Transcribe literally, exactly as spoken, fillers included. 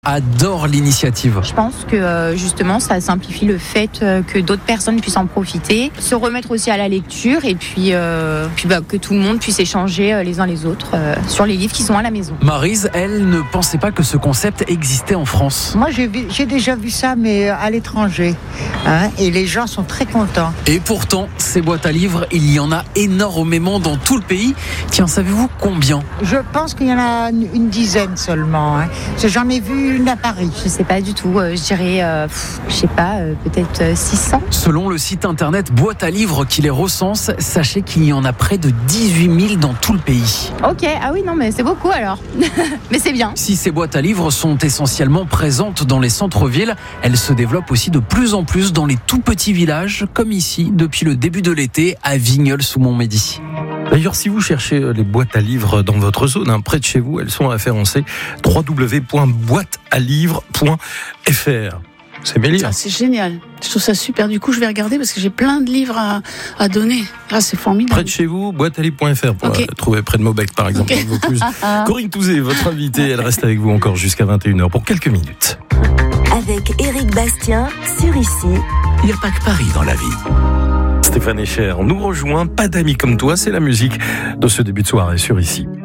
Adore l'initiative. Je pense que euh, justement ça simplifie le fait euh, que d'autres personnes puissent en profiter, se remettre aussi à la lecture et puis, euh, puis bah, que tout le monde puisse échanger euh, les uns les autres euh, sur les livres qui sont à la maison. Maryse, elle ne pensait pas que ce concept existait en France. Moi j'ai, vu, j'ai déjà vu ça mais à l'étranger hein, et les gens sont très contents. Et pourtant, ces boîtes à livres, il y en a énormément dans tout le pays. Tiens, savez-vous combien ? Je pense qu'il y en a une dizaine seulement. Hein. Parce que j'en ai vu une à Paris. Je sais pas du tout, euh, je dirais, euh, pff, je sais pas, euh, peut-être euh, six cents. Selon le site internet Boîte à livres qui les recense, sachez qu'il y en a près de dix-huit mille dans tout le pays. Ok, ah oui, non, mais c'est beaucoup alors. Mais c'est bien. Si ces boîtes à livres sont essentiellement présentes dans les centres-villes, elles se développent aussi de plus en plus dans les tout petits villages, comme ici, depuis le début de l'été, à Vigneulles-sous-Montmédy. D'ailleurs, si vous cherchez les boîtes à livres dans votre zone, hein, près de chez vous, elles sont référencées w w w point boîte à livres point f r. C'est mes livres. Ah, c'est génial. Je trouve ça super. Du coup, je vais regarder parce que j'ai plein de livres à, à donner. Ah, c'est formidable. Près de chez vous, boîte à livres point f r pour Okay. euh, trouver près de Maubec, par exemple. Okay. Vaucluse. Corinne Touzé, votre invitée, elle reste avec vous encore jusqu'à vingt et une heures pour quelques minutes. Avec Éric Bastien sur Ici. Il n'y a pas que Paris dans la vie. Stéphane Echer nous rejoint. Pas d'amis comme toi, c'est la musique de ce début de soirée sur Ici.